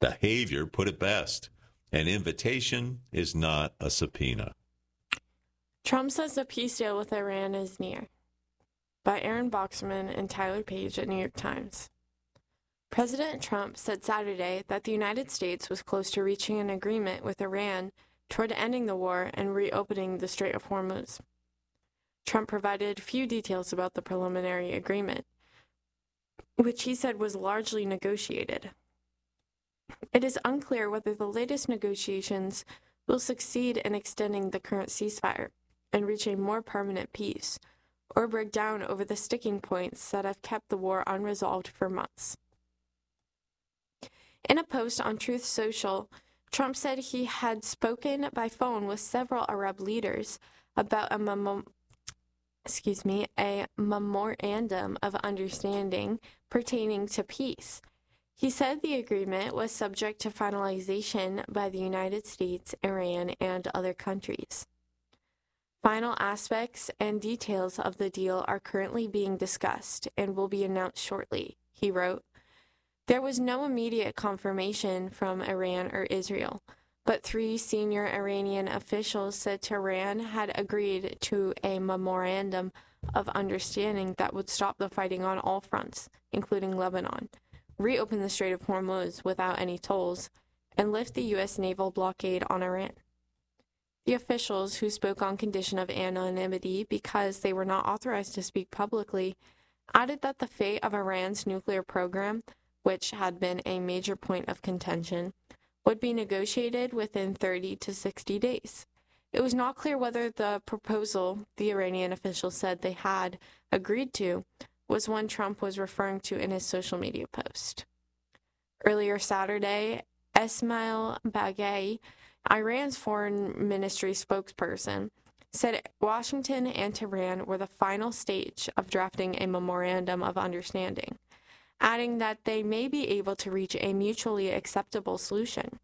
behavior put it best. An invitation is not a subpoena. Trump says the peace deal with Iran is near. By Aaron Boxman and Tyler Page at New York Times. President Trump said Saturday that the United States was close to reaching an agreement with Iran toward ending the war and reopening the Strait of Hormuz. Trump provided few details about the preliminary agreement, which he said was largely negotiated. It is unclear whether the latest negotiations will succeed in extending the current ceasefire and reach a more permanent peace, or break down over the sticking points that have kept the war unresolved for months. In a post on Truth Social, Trump said he had spoken by phone with several Arab leaders about a memorandum of understanding pertaining to peace. He said the agreement was subject to finalization by the United States, Iran, and other countries. Final aspects and details of the deal are currently being discussed and will be announced shortly, he wrote. There was no immediate confirmation from Iran or Israel, but 3 senior Iranian officials said Tehran had agreed to a memorandum of understanding that would stop the fighting on all fronts, including Lebanon, reopen the Strait of Hormuz without any tolls, and lift the U.S. naval blockade on Iran. The officials, who spoke on condition of anonymity because they were not authorized to speak publicly, added that the fate of Iran's nuclear program, which had been a major point of contention, would be negotiated within 30 to 60 days. It was not clear whether the proposal the Iranian officials said they had agreed to was one Trump was referring to in his social media post. Earlier Saturday, Esmail Baghaei, Iran's foreign ministry spokesperson, said Washington and Tehran were the final stage of drafting a memorandum of understanding, adding that they may be able to reach a mutually acceptable solution.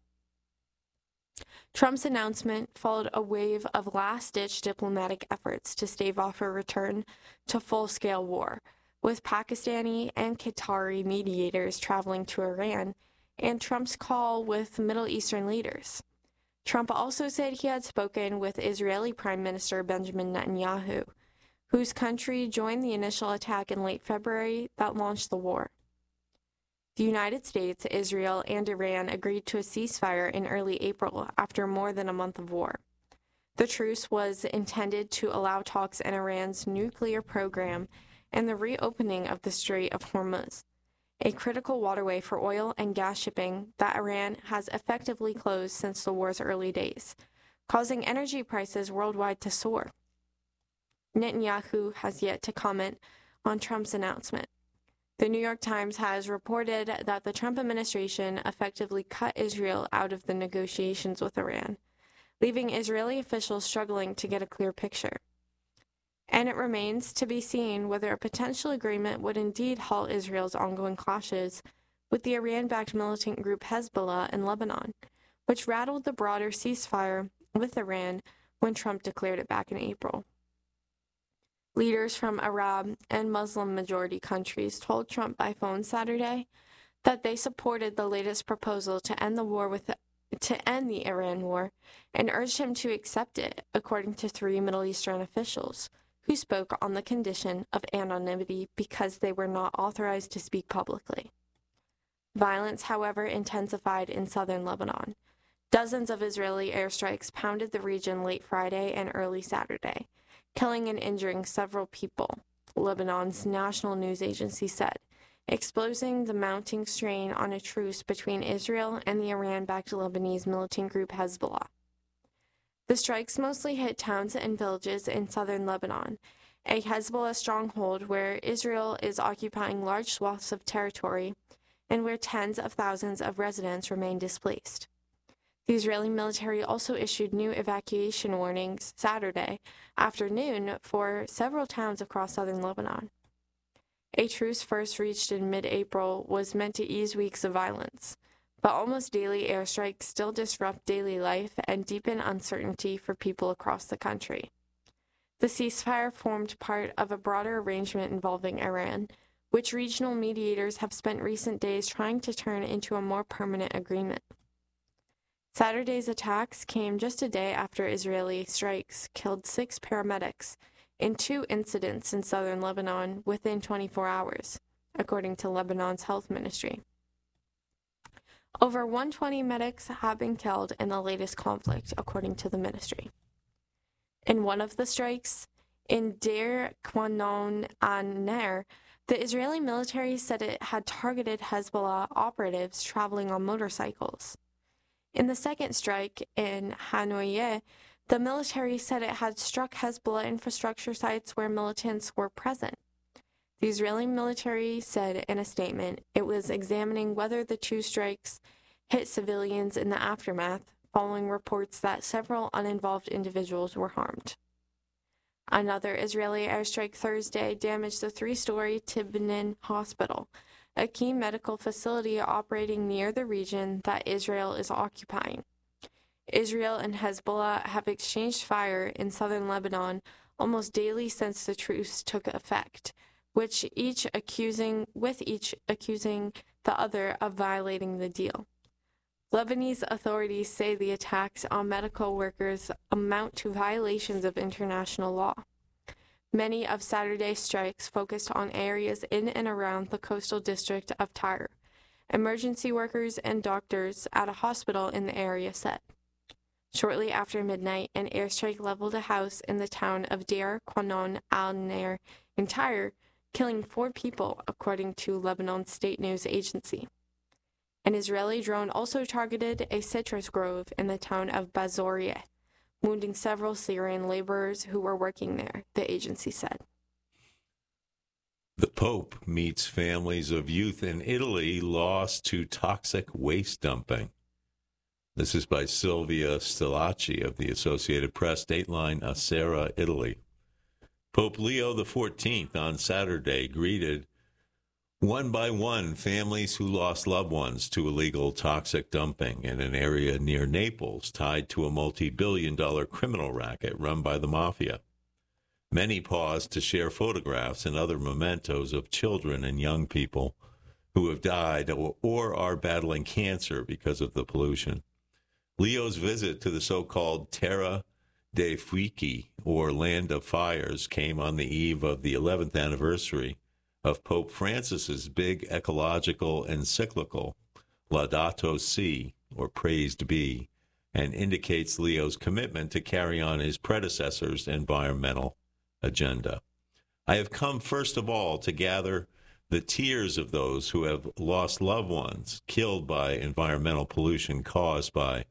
Trump's announcement followed a wave of last-ditch diplomatic efforts to stave off a return to full-scale war, with Pakistani and Qatari mediators traveling to Iran and Trump's call with Middle Eastern leaders. Trump also said he had spoken with Israeli Prime Minister Benjamin Netanyahu, whose country joined the initial attack in late February that launched the war. The United States, Israel, and Iran agreed to a ceasefire in early April after more than a month of war. The truce was intended to allow talks in Iran's nuclear program and the reopening of the Strait of Hormuz, a critical waterway for oil and gas shipping that Iran has effectively closed since the war's early days, causing energy prices worldwide to soar. Netanyahu has yet to comment on Trump's announcement. The New York Times has reported that the Trump administration effectively cut Israel out of the negotiations with Iran, leaving Israeli officials struggling to get a clear picture. And it remains to be seen whether a potential agreement would indeed halt Israel's ongoing clashes with the Iran-backed militant group Hezbollah in Lebanon, which rattled the broader ceasefire with Iran when Trump declared it back in April. Leaders from Arab and Muslim-majority countries told Trump by phone Saturday that they supported the latest proposal to end the Iran war and urged him to accept it, according to 3 Middle Eastern officials who spoke on the condition of anonymity because they were not authorized to speak publicly. Violence, however, intensified in southern Lebanon. Dozens of Israeli airstrikes pounded the region late Friday and early Saturday, killing and injuring several people, Lebanon's national news agency said, exposing the mounting strain on a truce between Israel and the Iran-backed Lebanese militant group Hezbollah. The strikes mostly hit towns and villages in southern Lebanon, a Hezbollah stronghold where Israel is occupying large swaths of territory and where tens of thousands of residents remain displaced. The Israeli military also issued new evacuation warnings Saturday afternoon for several towns across southern Lebanon. A truce first reached in mid-April was meant to ease weeks of violence, but almost daily airstrikes still disrupt daily life and deepen uncertainty for people across the country. The ceasefire formed part of a broader arrangement involving Iran, which regional mediators have spent recent days trying to turn into a more permanent agreement. Saturday's attacks came just a day after Israeli strikes killed 6 paramedics in 2 incidents in southern Lebanon within 24 hours, according to Lebanon's health ministry. Over 120 medics have been killed in the latest conflict, according to the ministry. In one of the strikes, in Deir Kwanon an-Ner, the Israeli military said it had targeted Hezbollah operatives traveling on motorcycles. In the second strike in Hanoye, the military said it had struck Hezbollah infrastructure sites where militants were present. The Israeli military said in a statement it was examining whether the 2 strikes hit civilians in the aftermath, following reports that several uninvolved individuals were harmed. Another Israeli airstrike Thursday damaged the 3-story Tibnin Hospital, a key medical facility operating near the region that Israel is occupying. Israel and Hezbollah have exchanged fire in southern Lebanon almost daily since the truce took effect, with each accusing the other of violating the deal. Lebanese authorities say the attacks on medical workers amount to violations of international law. Many of Saturday's strikes focused on areas in and around the coastal district of Tyre. Emergency workers and doctors at a hospital in the area said. Shortly after midnight, an airstrike leveled a house in the town of Deir Kwanon al-Ner in Tyre, killing 4 people, according to Lebanon's state news agency. An Israeli drone also targeted a citrus grove in the town of Bazoria, wounding several Syrian laborers who were working there, the agency said. The Pope meets families of youth in Italy lost to toxic waste dumping. This is by Silvia Stilacci of the Associated Press, Dateline, Acera, Italy. Pope Leo XIV on Saturday greeted one by one families who lost loved ones to illegal toxic dumping in an area near Naples tied to a multi-billion-dollar criminal racket run by the mafia. Many paused to share photographs and other mementos of children and young people who have died or are battling cancer because of the pollution. Leo's visit to the so-called Terra dei Fuochi, or Land of Fires, came on the eve of the 11th anniversary of Pope Francis's big ecological encyclical, Laudato Si, or Praised Be, and indicates Leo's commitment to carry on his predecessor's environmental agenda. I have come first of all to gather the tears of those who have lost loved ones killed by environmental pollution caused by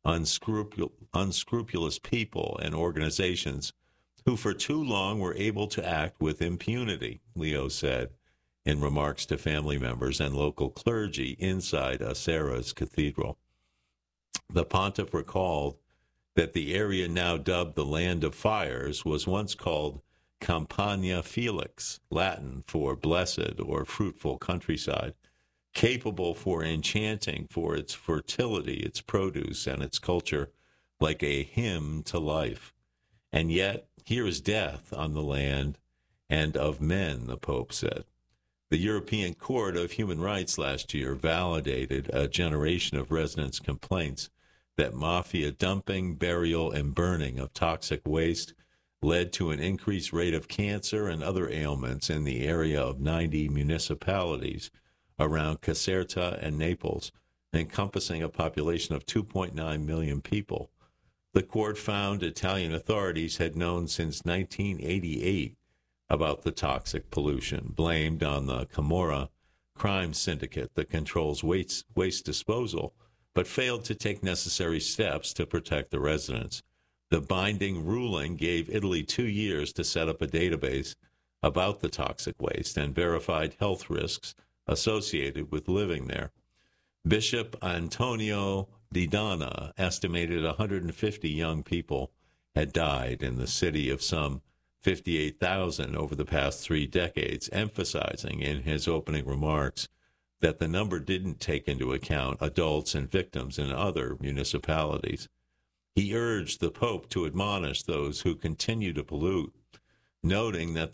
unscrupulous people and organizations who for too long were able to act with impunity, Leo said in remarks to family members and local clergy inside Acera's cathedral. The pontiff recalled that the area now dubbed the Land of Fires was once called Campania Felix, Latin for blessed or fruitful countryside, capable for enchanting for its fertility, its produce, and its culture, like a hymn to life. And yet, here is death on the land and of men, the Pope said. The European Court of Human Rights last year validated a generation of residents' complaints that mafia dumping, burial, and burning of toxic waste led to an increased rate of cancer and other ailments in the area of 90 municipalities around Caserta and Naples, encompassing a population of 2.9 million people. The court found Italian authorities had known since 1988 about the toxic pollution, blamed on the Camorra crime syndicate that controls waste disposal, but failed to take necessary steps to protect the residents. The binding ruling gave Italy 2 years to set up a database about the toxic waste and verified health risks associated with living there. Bishop Antonio Di Donna estimated 150 young people had died in the city of some 58,000 over the past 3 decades, emphasizing in his opening remarks that the number didn't take into account adults and victims in other municipalities. He urged the Pope to admonish those who continue to pollute, noting that the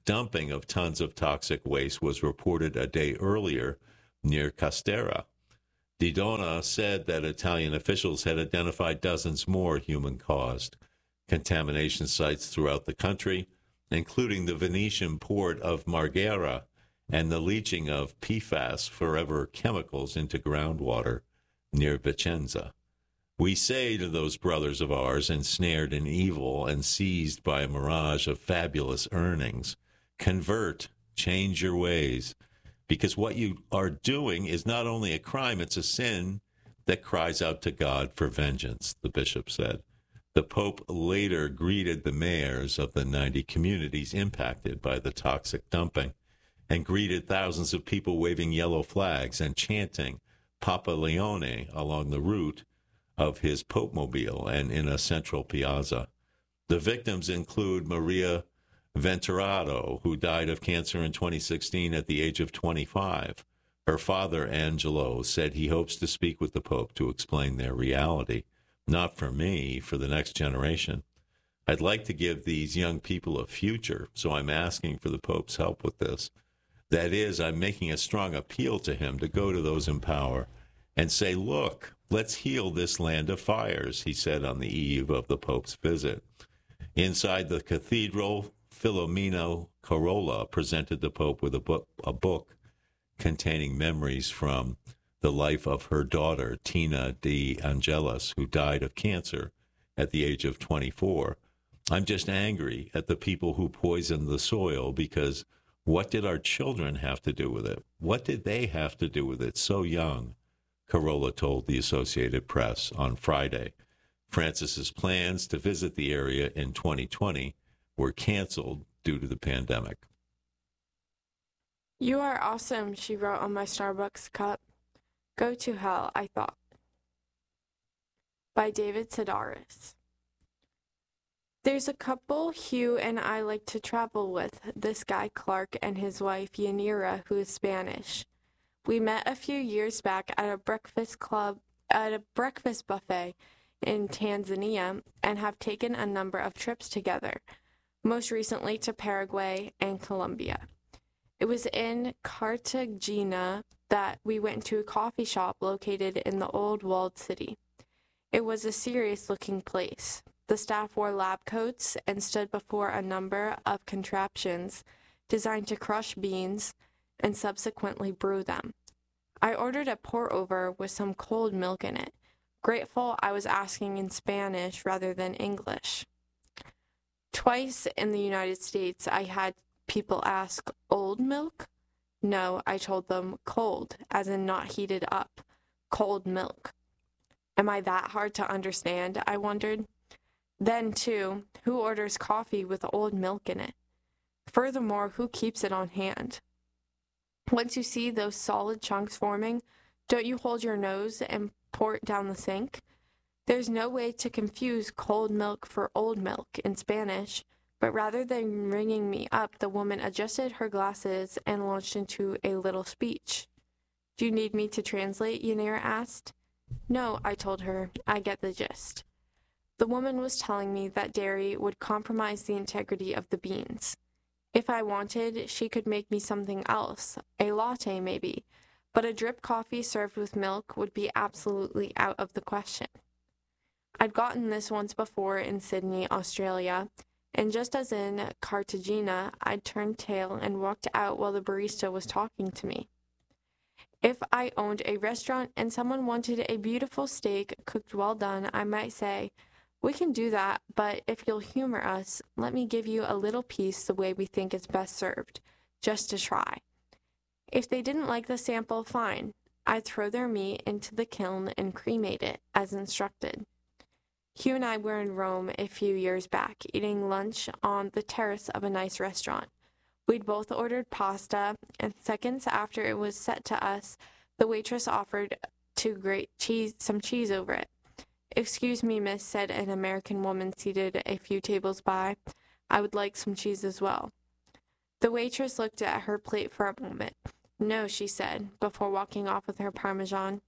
dumping of tons of toxic waste was reported a day earlier near Castera. Di Donna said that Italian officials had identified dozens more human-caused contamination sites throughout the country, including the Venetian port of Marghera and the leaching of PFAS, forever chemicals, into groundwater near Vicenza. We say to those brothers of ours ensnared in evil and seized by a mirage of fabulous earnings, convert, change your ways, because what you are doing is not only a crime, it's a sin that cries out to God for vengeance, the bishop said. The Pope later greeted the mayors of the 90 communities impacted by the toxic dumping and greeted thousands of people waving yellow flags and chanting Papa Leone along the route of his Pope-mobile and in a central piazza. The victims include Maria Venturado, who died of cancer in 2016 at the age of 25. Her father, Angelo, said he hopes to speak with the Pope to explain their reality. Not for me, for the next generation. I'd like to give these young people a future, so I'm asking for the Pope's help with this. That is, I'm making a strong appeal to him to go to those in power and say, look, let's heal this land of fires, he said on the eve of the Pope's visit. Inside the cathedral, Filomeno Carolla presented the Pope with a book containing memories from the life of her daughter, Tina De Angelis, who died of cancer at the age of 24. I'm just angry at the people who poisoned the soil, because what did our children have to do with it? What did they have to do with it so young? Carolla told the Associated Press on Friday. Francis's plans to visit the area in 2020 were canceled due to the pandemic. You are awesome, she wrote on my Starbucks cup. Go to hell, I thought. By David Sedaris. There's a couple Hugh and I like to travel with, this guy Clark and his wife Yanira, who is Spanish. We met a few years back at a breakfast buffet in Tanzania and have taken a number of trips together, most recently to Paraguay and Colombia. It was in Cartagena that we went to a coffee shop located in the old walled city. It was a serious-looking place. The staff wore lab coats and stood before a number of contraptions designed to crush beans and subsequently brew them. I ordered a pour-over with some cold milk in it, grateful I was asking in Spanish rather than English. Twice in the United States, I had people ask, old milk? No, I told them, cold, as in not heated up. Cold milk. Am I that hard to understand? I wondered. Then, too, who orders coffee with old milk in it? Furthermore, who keeps it on hand? Once you see those solid chunks forming, don't you hold your nose and pour it down the sink? There's no way to confuse cold milk for old milk in Spanish, but rather than ringing me up, the woman adjusted her glasses and launched into a little speech. Do you need me to translate? Yanira asked. No, I told her. I get the gist. The woman was telling me that dairy would compromise the integrity of the beans. If I wanted, she could make me something else, a latte maybe, but a drip coffee served with milk would be absolutely out of the question. I'd gotten this once before in Sydney, Australia, and just as in Cartagena, I'd turned tail and walked out while the barista was talking to me. If I owned a restaurant and someone wanted a beautiful steak cooked well done, I might say, we can do that, but if you'll humor us, let me give you a little piece the way we think it's best served, just to try. If they didn't like the sample, fine. I'd throw their meat into the kiln and cremate it, as instructed. Hugh and I were in Rome a few years back, eating lunch on the terrace of a nice restaurant. We'd both ordered pasta, and seconds after it was set to us, the waitress offered to grate some cheese over it. Excuse me, miss, said an American woman seated a few tables by. I would like some cheese as well. The waitress looked at her plate for a moment. No, she said, before walking off with her Parmesan.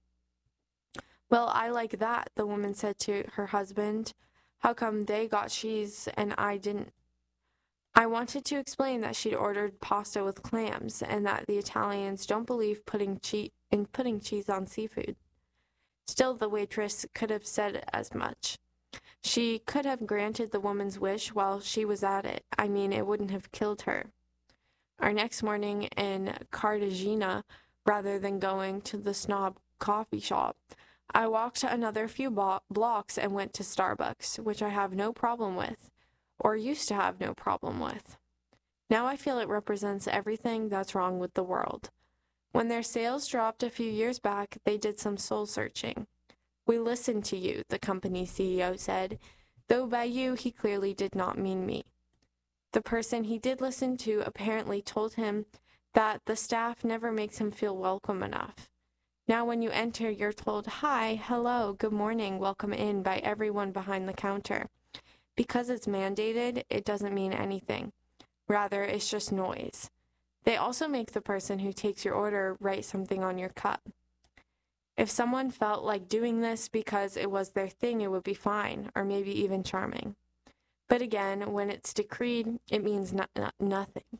Well, I like that, the woman said to her husband. How come they got cheese and I didn't? I wanted to explain that she'd ordered pasta with clams and that the Italians don't believe putting cheese on seafood. Still, the waitress could have said as much. She could have granted the woman's wish while she was at it. I mean, it wouldn't have killed her. Our next morning in Cartagena, rather than going to the snob coffee shop, I walked another few blocks and went to Starbucks, which I have no problem with, or used to have no problem with. Now I feel it represents everything that's wrong with the world. When their sales dropped a few years back, they did some soul-searching. "We listened to you," the company CEO said, though by you he clearly did not mean me. The person he did listen to apparently told him that the staff never makes him feel welcome enough. Now when you enter, you're told, "Hi, hello, good morning, welcome in" by everyone behind the counter. Because it's mandated, it doesn't mean anything. Rather, it's just noise. They also make the person who takes your order write something on your cup. If someone felt like doing this because it was their thing, it would be fine, or maybe even charming. But again, when it's decreed, it means nothing.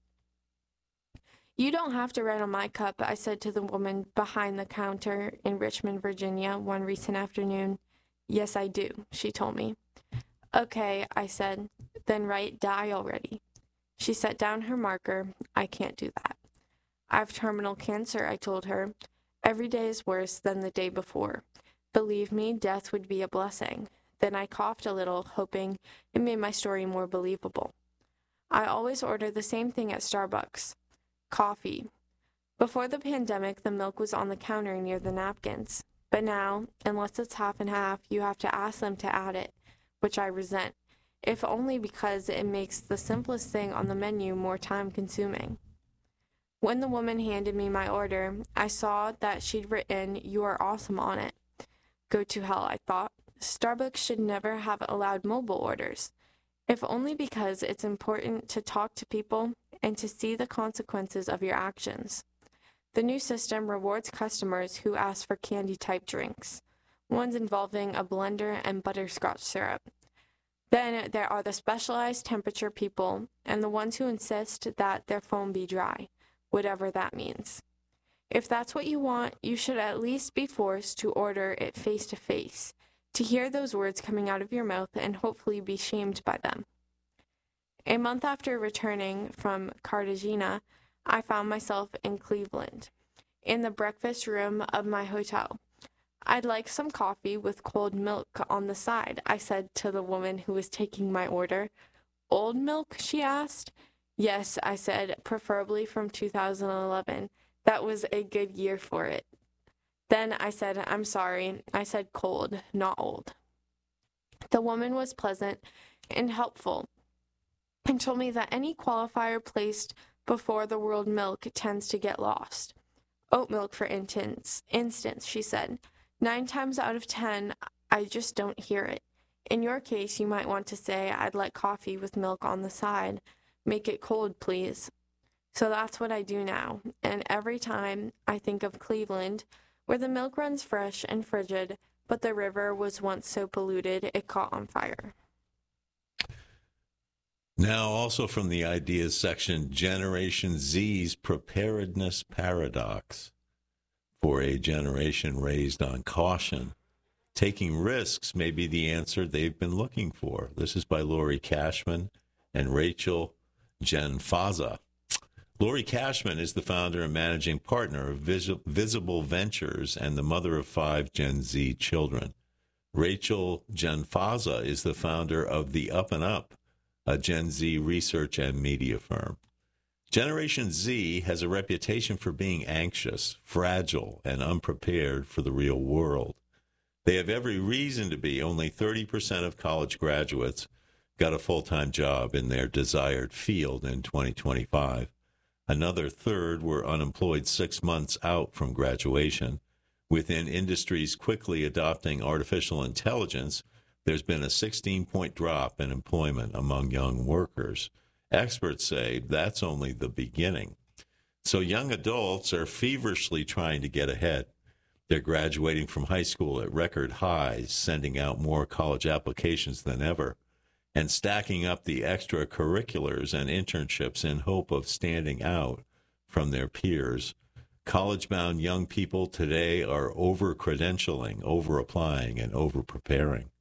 "You don't have to write on my cup," I said to the woman behind the counter in Richmond, Virginia, one recent afternoon. "Yes, I do," she told me. "Okay," I said, "then write die already." She set down her marker. "I can't do that." "I've terminal cancer," I told her. "Every day is worse than the day before. Believe me, death would be a blessing." Then I coughed a little, hoping it made my story more believable. I always order the same thing at Starbucks: coffee. Before the pandemic, the milk was on the counter near the napkins. But now, unless it's half and half, you have to ask them to add it, which I resent, if only because it makes the simplest thing on the menu more time-consuming. When the woman handed me my order, I saw that she'd written, "You are awesome" on it. Go to hell, I thought. Starbucks should never have allowed mobile orders, if only because it's important to talk to people and to see the consequences of your actions. The new system rewards customers who ask for candy-type drinks, ones involving a blender and butterscotch syrup. Then there are the specialized temperature people and the ones who insist that their phone be dry, whatever that means. If that's what you want, you should at least be forced to order it face-to-face, to hear those words coming out of your mouth and hopefully be shamed by them. A month after returning from Cartagena, I found myself in Cleveland, in the breakfast room of my hotel. "I'd like some coffee with cold milk on the side," I said to the woman who was taking my order. "Old milk?" she asked. "Yes," I said, "preferably from 2011. That was a good year for it." Then I said, "I'm sorry, I said cold, not old." The woman was pleasant and helpful and told me that any qualifier placed before the word milk tends to get lost. "Oat milk, for instance," she said. 9 times out of 10, I just don't hear it. In your case, you might want to say, "I'd like coffee with milk on the side. Make it cold, please." So that's what I do now, and every time I think of Cleveland, where the milk runs fresh and frigid, but the river was once so polluted it caught on fire. Now, also from the ideas section, Generation Z's preparedness paradox. For a generation raised on caution, taking risks may be the answer they've been looking for. This is by Lori Cashman and Rachel Genfaza. Lori Cashman is the founder and managing partner of Visible Ventures and the mother of 5 Gen Z children. Rachel Genfaza is the founder of The Up and Up, a Gen Z research and media firm. Generation Z has a reputation for being anxious, fragile, and unprepared for the real world. They have every reason to be. Only 30% of college graduates got a full-time job in their desired field in 2025. Another third were unemployed 6 months out from graduation. Within industries quickly adopting artificial intelligence, there's been a 16-point drop in employment among young workers. Experts say that's only the beginning. So young adults are feverishly trying to get ahead. They're graduating from high school at record highs, sending out more college applications than ever. and stacking up the extracurriculars and internships in hope of standing out from their peers. College-bound young people today are over-credentialing, over-applying, and over-preparing.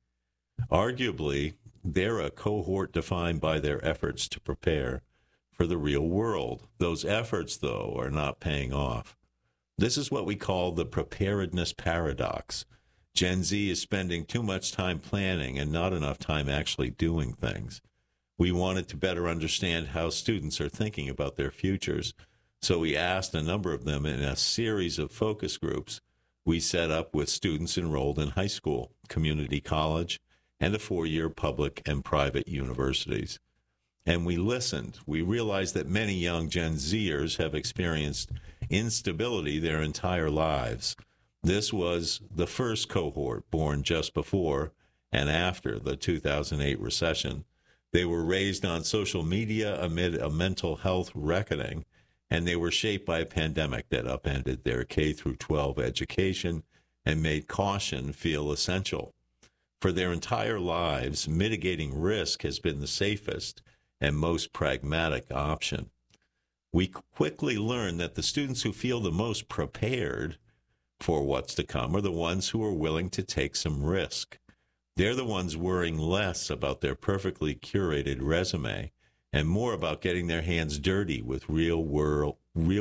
Arguably, they're a cohort defined by their efforts to prepare for the real world. Those efforts, though, are not paying off. This is what we call the preparedness paradox. Gen Z is spending too much time planning and not enough time actually doing things. We wanted to better understand how students are thinking about their futures, so we asked a number of them in a series of focus groups we set up with students enrolled in high school, community college, and the 4-year public and private universities. And we listened. We realized that many young Gen Zers have experienced instability their entire lives. This was the first cohort born just before and after the 2008 recession. They were raised on social media amid a mental health reckoning, and they were shaped by a pandemic that upended their K-12 education and made caution feel essential. For their entire lives, mitigating risk has been the safest and most pragmatic option. We quickly learned that the students who feel the most prepared for what's to come are the ones who are willing to take some risk. They're the ones worrying less about their perfectly curated resume and more about getting their hands dirty with real world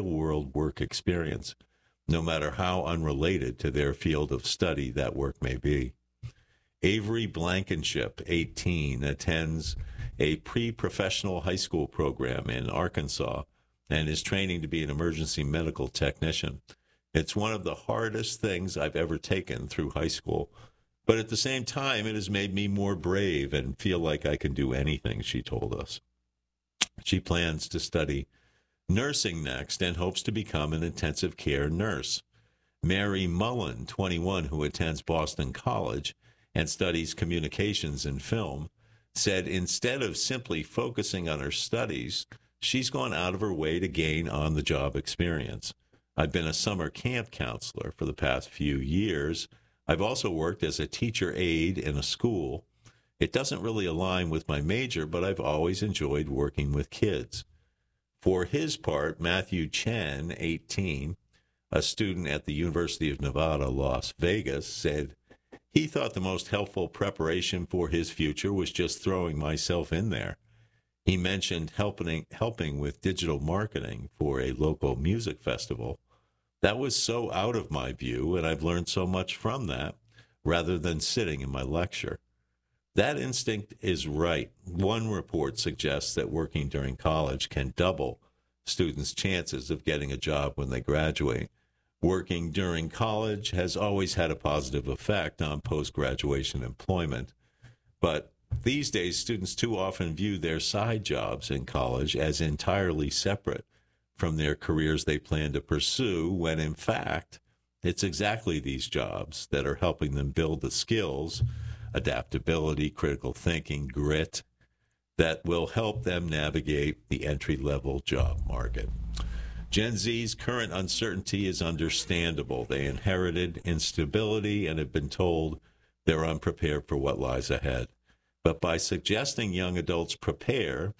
work experience, no matter how unrelated to their field of study that work may be. Avery Blankenship, 18, attends a pre-professional high school program in Arkansas and is training to be an emergency medical technician. It's one of the hardest things I've ever taken through high school, but at the same time, it has made me more brave and feel like I can do anything, she told us. She plans to study nursing next and hopes to become an intensive care nurse. Mary Mullen, 21, who attends Boston College and studies communications and film, said instead of simply focusing on her studies, she's gone out of her way to gain on-the-job experience. I've been a summer camp counselor for the past few years. I've also worked as a teacher aide in a school. It doesn't really align with my major, but I've always enjoyed working with kids. For his part, Matthew Chen, 18, a student at the University of Nevada, Las Vegas, said he thought the most helpful preparation for his future was just throwing myself in there. He mentioned helping with digital marketing for a local music festival. That was so out of my view, and I've learned so much from that, rather than sitting in my lecture. That instinct is right. One report suggests that working during college can double students' chances of getting a job when they graduate. Working during college has always had a positive effect on post-graduation employment, but these days students too often view their side jobs in college as entirely separate from their careers they plan to pursue, when in fact it's exactly these jobs that are helping them build the skills, adaptability, critical thinking, grit, that will help them navigate the entry-level job market. Gen Z's current uncertainty is understandable. They inherited instability and have been told they're unprepared for what lies ahead. But by suggesting young adults prepare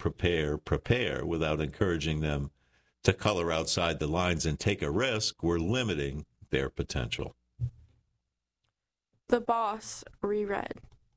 without encouraging them to color outside the lines and take a risk, we're limiting their potential. The Boss, reread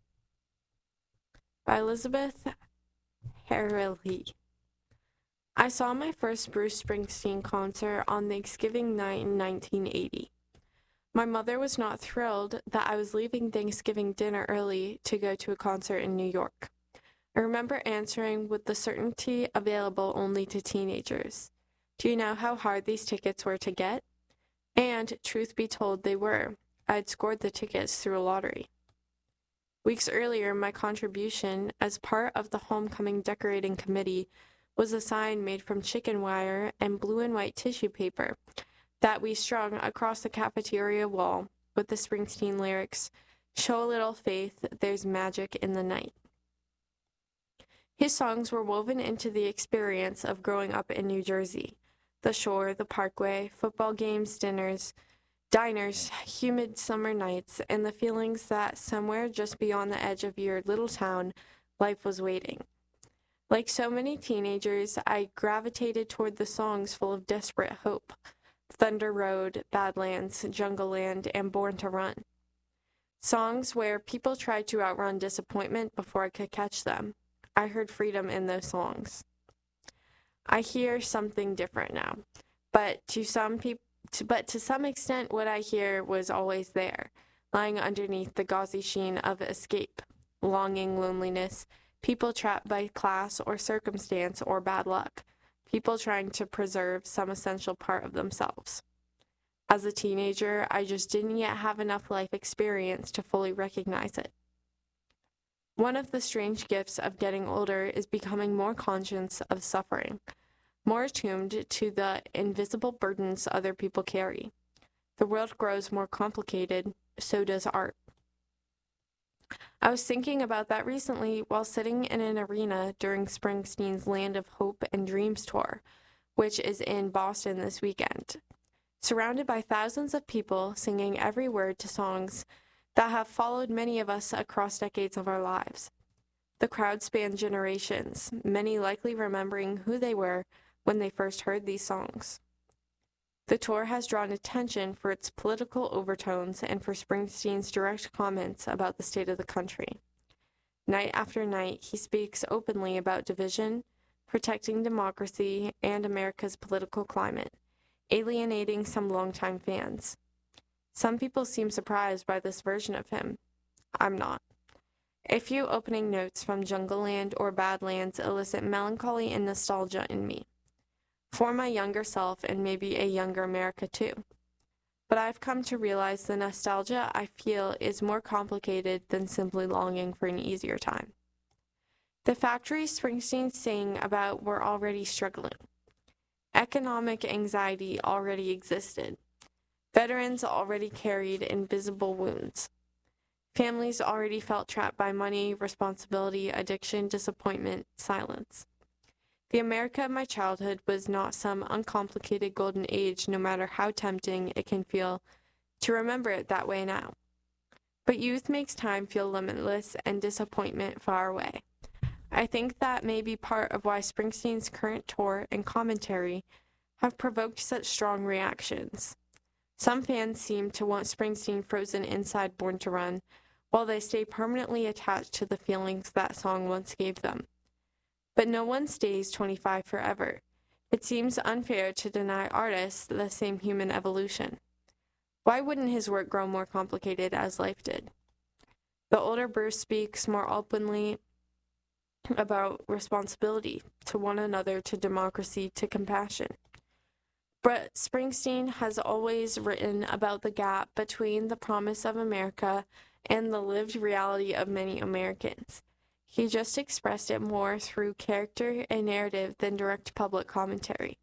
by Elizabeth Harley. I saw my first Bruce Springsteen concert on Thanksgiving night in 1980. My mother was not thrilled that I was leaving Thanksgiving dinner early to go to a concert in New York. I remember answering with the certainty available only to teenagers. Do you know how hard these tickets were to get? And, truth be told, they were. I had scored the tickets through a lottery. Weeks earlier, my contribution as part of the homecoming decorating committee was a sign made from chicken wire and blue and white tissue paper that we strung across the cafeteria wall with the Springsteen lyrics, "Show a little faith, there's magic in the night." His songs were woven into the experience of growing up in New Jersey. The shore, the parkway, football games, dinners, diners, humid summer nights, and the feelings that somewhere just beyond the edge of your little town Life was waiting. Like so many teenagers, I gravitated toward the songs full of desperate hope. Thunder Road, Badlands, Jungle Land, and Born to Run. Songs where people tried to outrun disappointment before I could catch them. I heard freedom in those songs. I hear something different now, but to some extent what I hear was always there, lying underneath the gauzy sheen of escape, longing, loneliness, people trapped by class or circumstance or bad luck, people trying to preserve some essential part of themselves. As a teenager, I just didn't yet have enough life experience to fully recognize it. One of the strange gifts of getting older is becoming more conscious of suffering, more attuned to the invisible burdens other people carry. The world grows more complicated, so does art. I was thinking about that recently while sitting in an arena during Springsteen's Land of Hope and Dreams tour, which is in Boston this weekend. Surrounded by thousands of people singing every word to songs that have followed many of us across decades of our lives. The crowd spanned generations, many likely remembering who they were when they first heard these songs. The tour has drawn attention for its political overtones and for Springsteen's direct comments about the state of the country. Night after night, he speaks openly about division, protecting democracy, and America's political climate, alienating some longtime fans. Some people seem surprised by this version of him. I'm not. A few opening notes from Jungle Land or Badlands elicit melancholy and nostalgia in me, for my younger self and maybe a younger America too. But I've come to realize the nostalgia I feel is more complicated than simply longing for an easier time. The factories Springsteen sang about were already struggling. Economic anxiety already existed. Veterans already carried invisible wounds. Families already felt trapped by money, responsibility, addiction, disappointment, silence. The America of my childhood was not some uncomplicated golden age, no matter how tempting it can feel to remember it that way now. But youth makes time feel limitless and disappointment far away. I think that may be part of why Springsteen's current tour and commentary have provoked such strong reactions. Some fans seem to want Springsteen frozen inside Born to Run, while they stay permanently attached to the feelings that song once gave them. But no one stays 25 forever. It seems unfair to deny artists the same human evolution. Why wouldn't his work grow more complicated as life did? The older Bruce speaks more openly about responsibility to one another, to democracy, to compassion. But Springsteen has always written about the gap between the promise of America and the lived reality of many Americans. He just expressed it more through character and narrative than direct public commentary.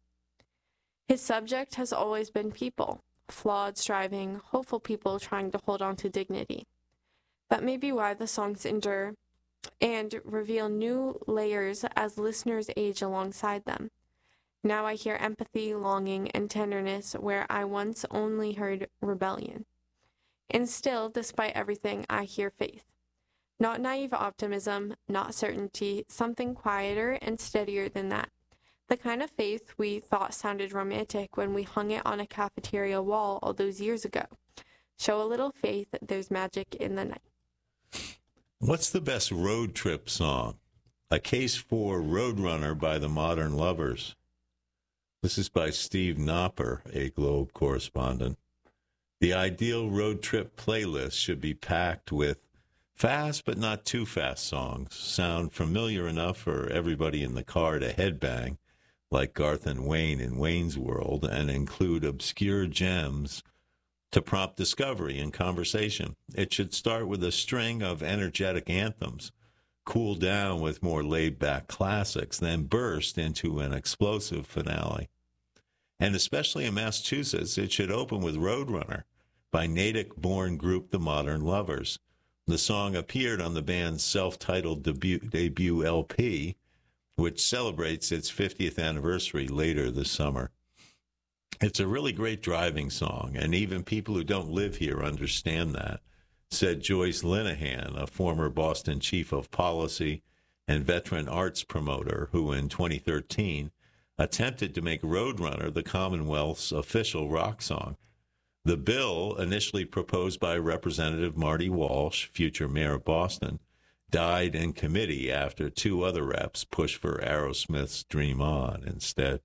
His subject has always been people, flawed, striving, hopeful people trying to hold on to dignity. That may be why the songs endure and reveal new layers as listeners age alongside them. Now I hear empathy, longing, and tenderness where I once only heard rebellion. And still, despite everything, I hear faith. Not naive optimism, not certainty, something quieter and steadier than that. The kind of faith we thought sounded romantic when we hung it on a cafeteria wall all those years ago. Show a little faith, there's magic in the night. What's the best road trip song? A Case for Roadrunner by the Modern Lovers. This is by Steve Knopper, a Globe correspondent. The ideal road trip playlist should be packed with fast but not too fast songs, sound familiar enough for everybody in the car to headbang, like Garth and Wayne in Wayne's World, and include obscure gems to prompt discovery and conversation. It should start with a string of energetic anthems, cool down with more laid-back classics, then burst into an explosive finale. And especially in Massachusetts, it should open with Roadrunner by Natick-born group The Modern Lovers. The song appeared on the band's self-titled debut LP, which celebrates its 50th anniversary later this summer. It's a really great driving song, and even people who don't live here understand that, said Joyce Linehan, a former Boston chief of policy and veteran arts promoter who in 2013 attempted to make Roadrunner the Commonwealth's official rock song. The bill, initially proposed by Representative Marty Walsh, future mayor of Boston, died in committee after two other reps pushed for Aerosmith's Dream On instead.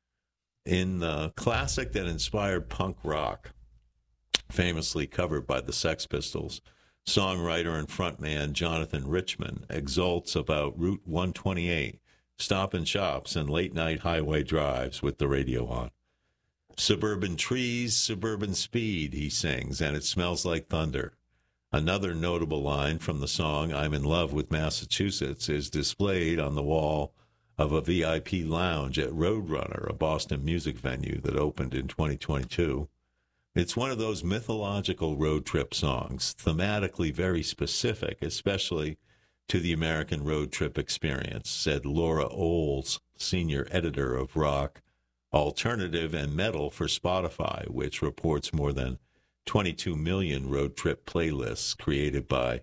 In the classic that inspired punk rock, famously covered by the Sex Pistols, songwriter and frontman Jonathan Richman exults about Route 128, stop-and shops and late-night highway drives with the radio on. Suburban trees, suburban speed, he sings, and it smells like thunder. Another notable line from the song I'm in Love with Massachusetts is displayed on the wall of a VIP lounge at Roadrunner, a Boston music venue that opened in 2022. It's one of those mythological road trip songs, thematically very specific, especially to the American road trip experience, said Laura Oles, senior editor of rock, alternative, and metal for Spotify, which reports more than 22 million road trip playlists created by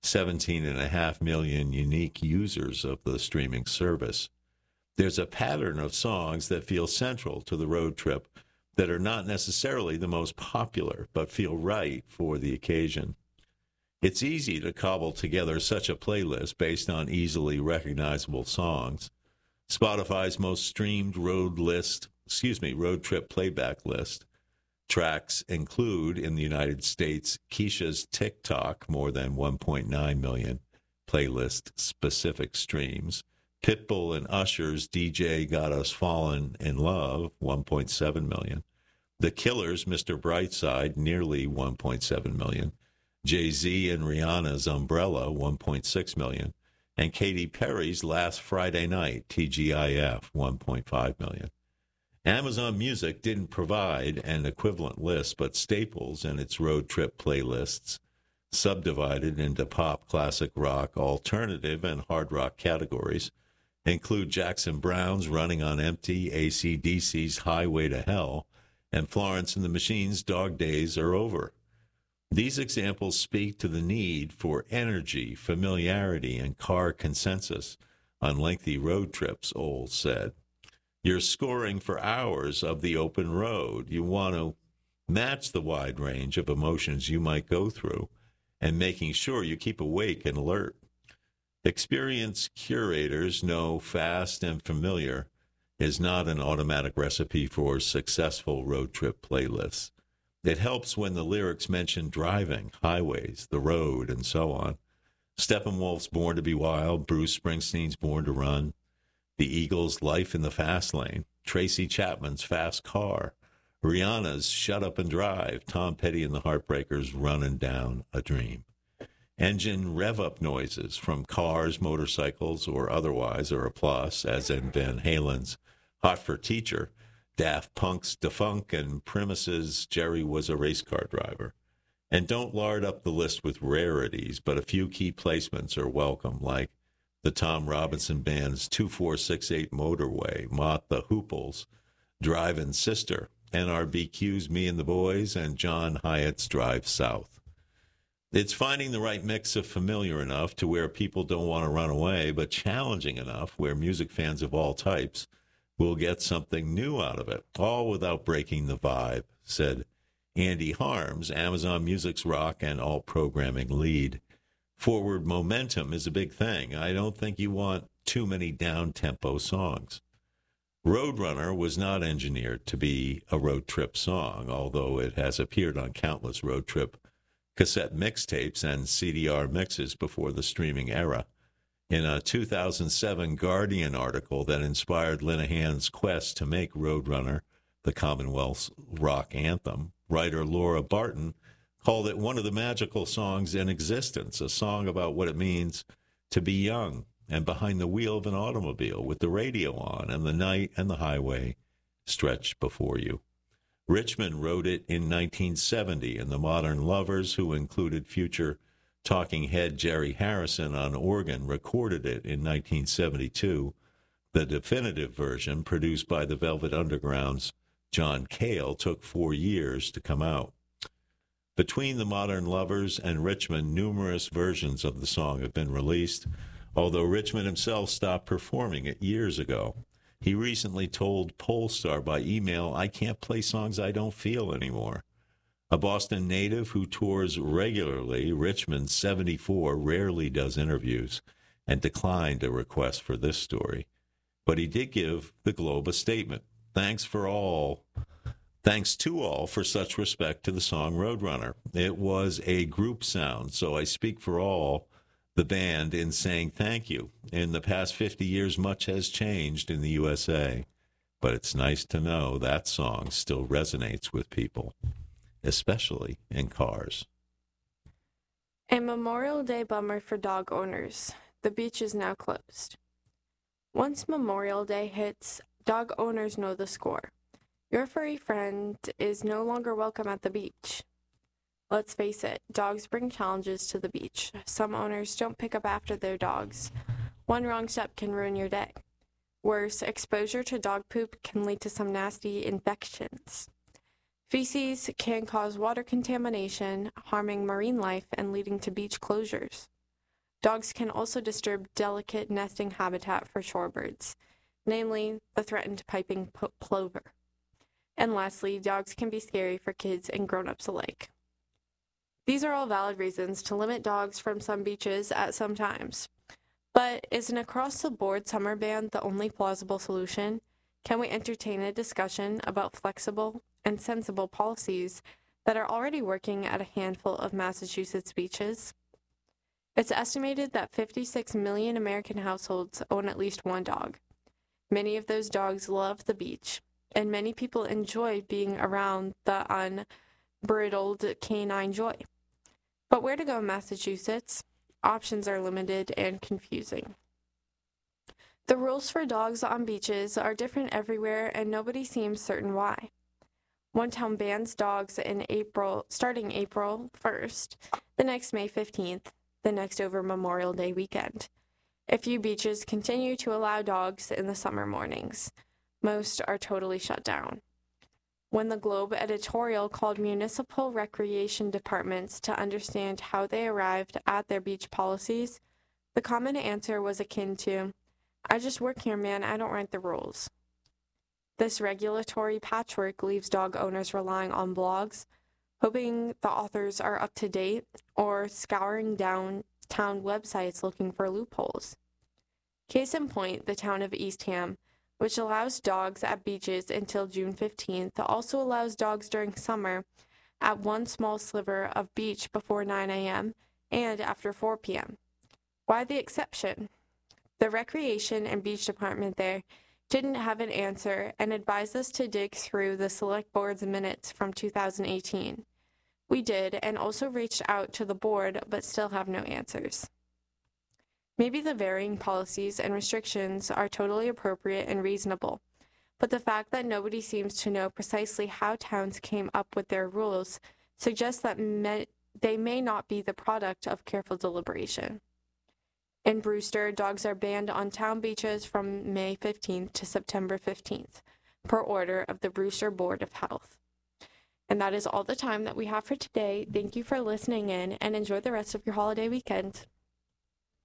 17.5 million unique users of the streaming service. There's a pattern of songs that feel central to the road trip that are not necessarily the most popular, but feel right for the occasion. It's easy to cobble together such a playlist based on easily recognizable songs. Spotify's most streamed road trip playback list tracks include, in the United States, Keisha's TikTok, more than 1.9 million playlist-specific streams. Pitbull and Usher's DJ Got Us Fallen in Love, 1.7 million. The Killers' Mr. Brightside, nearly 1.7 million. Jay-Z and Rihanna's Umbrella, 1.6 million. And Katy Perry's Last Friday Night, TGIF, 1.5 million. Amazon Music didn't provide an equivalent list, but staples in its road trip playlists, subdivided into pop, classic rock, alternative, and hard rock categories, include Jackson Browne's Running on Empty, AC/DC's Highway to Hell, and Florence and the Machine's Dog Days Are Over. These examples speak to the need for energy, familiarity, and car consensus on lengthy road trips, Oles said. You're scoring for hours of the open road. You want to match the wide range of emotions you might go through and making sure you keep awake and alert. Experienced curators know fast and familiar is not an automatic recipe for successful road trip playlists. It helps when the lyrics mention driving, highways, the road, and so on. Steppenwolf's Born to be Wild, Bruce Springsteen's Born to Run, the Eagles' Life in the Fast Lane, Tracy Chapman's Fast Car, Rihanna's Shut Up and Drive, Tom Petty and the Heartbreakers' Running Down a Dream. Engine rev-up noises from cars, motorcycles, or otherwise are a plus, as in Van Halen's Hot for Teacher, Daft Punk's Defunk, and Primus's Jerry Was a Race Car Driver. And don't lard up the list with rarities, but a few key placements are welcome, like the Tom Robinson Band's 2468 Motorway, Mott the Hooples, Drivin' Sister, NRBQ's Me and the Boys, and John Hyatt's Drive South. It's finding the right mix of familiar enough to where people don't want to run away, but challenging enough where music fans of all types will get something new out of it, all without breaking the vibe, said Andy Harms, Amazon Music's rock and alt programming lead. Forward momentum is a big thing. I don't think you want too many down-tempo songs. Roadrunner was not engineered to be a road trip song, although it has appeared on countless road trip cassette mixtapes and CDR mixes before the streaming era. In a 2007 Guardian article that inspired Linehan's quest to make Roadrunner the Commonwealth's rock anthem, writer Laura Barton called it one of the magical songs in existence, a song about what it means to be young and behind the wheel of an automobile with the radio on and the night and the highway stretched before you. Richman wrote it in 1970, and the Modern Lovers, who included future talking head Jerry Harrison on organ, recorded it in 1972. The definitive version, produced by the Velvet Underground's John Cale, took 4 years to come out. Between the Modern Lovers and Richman, numerous versions of the song have been released. although Richmond himself stopped performing it years ago. He recently told Polestar by email, "I can't play songs I don't feel anymore." A Boston native who tours regularly, Richmond 74, rarely does interviews and declined a request for this story. But he did give the Globe a statement. Thanks to all for such respect to the song Roadrunner. It was a group sound, so I speak for all the band in saying thank you. In the past 50 years, much has changed in the USA, but it's nice to know that song still resonates with people, especially in cars. A Memorial Day bummer for dog owners. The beach is now closed. Once Memorial Day hits, dog owners know the score. Your furry friend is no longer welcome at the beach. Let's face it, dogs bring challenges to the beach. Some owners don't pick up after their dogs. One wrong step can ruin your day. Worse, exposure to dog poop can lead to some nasty infections. Feces can cause water contamination, harming marine life and leading to beach closures. Dogs can also disturb delicate nesting habitat for shorebirds, namely the threatened piping plover. And lastly, dogs can be scary for kids and grown-ups alike. These are all valid reasons to limit dogs from some beaches at some times. But is an across-the-board summer ban the only plausible solution? Can we entertain a discussion about flexible and sensible policies that are already working at a handful of Massachusetts beaches? It's estimated that 56 million American households own at least one dog. Many of those dogs love the beach, and many people enjoy being around the unbridled canine joy. But where to go in Massachusetts? Options are limited and confusing. The rules for dogs on beaches are different everywhere, and nobody seems certain why. One town bans dogs starting April 1st, the next May 15th, the next over Memorial Day weekend. A few beaches continue to allow dogs in the summer mornings. Most are totally shut down. When the Globe editorial called municipal recreation departments to understand how they arrived at their beach policies, the common answer was akin to, "I just work here, man, I don't write the rules." This regulatory patchwork leaves dog owners relying on blogs, hoping the authors are up to date, or scouring down town websites looking for loopholes. Case in point, the town of Eastham, which allows dogs at beaches until June 15th, also allows dogs during summer at one small sliver of beach before 9 a.m. and after 4 p.m. Why the exception? The Recreation and Beach Department there didn't have an answer and advised us to dig through the Select Board's minutes from 2018. We did, and also reached out to the board, but still have no answers. Maybe the varying policies and restrictions are totally appropriate and reasonable, but the fact that nobody seems to know precisely how towns came up with their rules suggests that they may not be the product of careful deliberation. In Brewster, dogs are banned on town beaches from May 15th to September 15th, per order of the Brewster Board of Health. And that is all the time that we have for today. Thank you for listening in, and enjoy the rest of your holiday weekend.